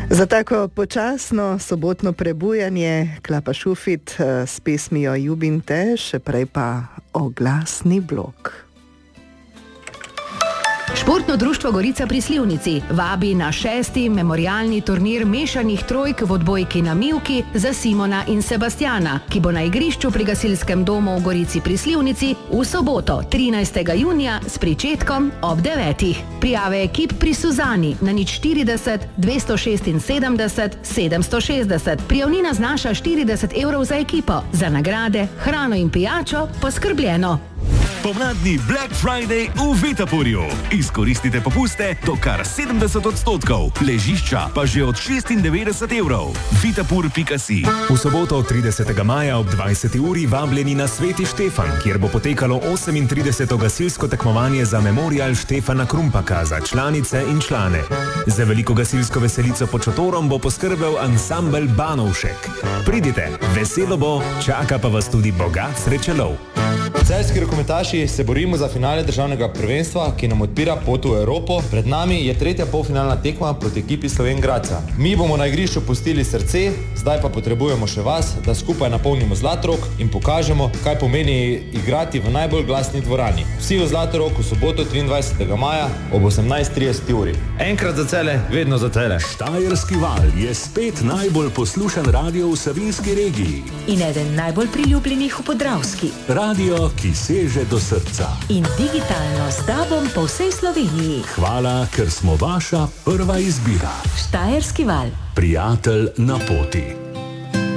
Za tako počasno sobotno prebujanje Klapa Šufit s pesmijo Ljubim te, še prej pa oglasni blok. Športno društvo Gorica pri Slivnici vabi na 6. memorialni turnir mešanih trojk v odbojki na mivki za Simona in Sebastiana, ki bo na igrišču pri Gasilskem domu v Gorici pri Slivnici v soboto 13. junija s pričetkom ob 9. Prijave ekip pri Suzani na 040 276 760. Prijavnina znaša 40 evrov za ekipo. Za nagrade, hrano in pijačo poskrbljeno. Pomladni Black Friday v Vitapurju. Izkoristite popuste do kar 70%, ležišča pa že od 96 evrov. Vitapur.si. V soboto 30. maja ob 20. uri vabljeni na Sveti Štefan, kjer bo potekalo 38. gasilsko tekmovanje za memorial Štefana Krumpaka za članice in člane. Za veliko gasilsko veselico pod šotorom bo poskrbel ansambel Banovšek. Pridite, veselo bo, čaka pa vas tudi bogat srečelov. Celjski rokometaši se borimo za finale državnega prvenstva, ki nam odpira pot v Evropo. Pred nami je tretja polfinalna tekma proti ekipi Slovenj Gradca. Mi bomo na igrišču pustili srce, zdaj pa potrebujemo še vas, da skupaj napolnimo Zlatorog in pokažemo, kaj pomeni igrati v najbolj glasni dvorani. Vsi v Zlatorog v soboto 23. maja ob 18:30 uri. Enkrat za Celje, vedno za Celje. Štajerski val je spet najbolj poslušan radio v Savinjski regiji. In eden najbolj priljubljenih v Podravski. Radio, ki seže do srca. In digitalno s tobom po vsej Sloveniji. Hvala, ker smo vaša prva izbira. Štajerski val. Prijatelj na poti.